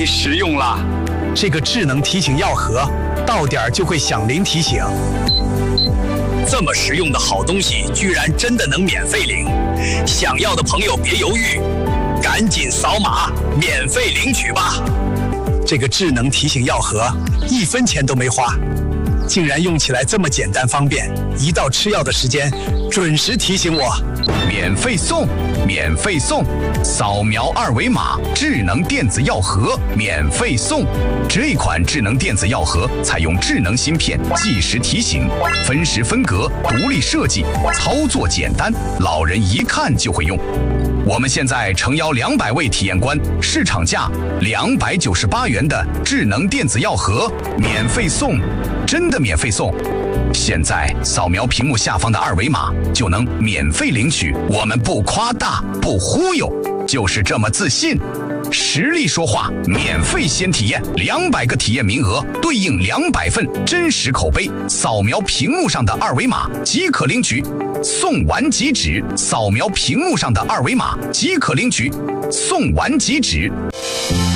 太实用了！ 这个智能提醒药盒，到点儿就会响铃提醒。 这么实用的好东西，居然真的能免费领！想要的朋友别犹豫，赶紧扫码免费领取吧！ 这个智能提醒药盒1分钱都没花，竟然用起来这么简单方便，一到吃药的时间，准时提醒我。 免费送，免费送！扫描2维码，智能电子药盒免费送。这款智能电子药盒采用智能芯片，计时提醒，分时分隔，独立设计，操作简单，老人一看就会用。我们现在诚邀200位体验官，市场价298元的智能电子药盒免费送，真的免费送！现在扫描屏幕下方的2维码就能免费领取，我们不夸大，不忽悠，就是这么自信。实力说话，免费先体验，200个体验名额对应200份真实口碑，扫描屏幕上的2维码即可领取，送完即止。扫描屏幕上的2维码即可领取，送完即止。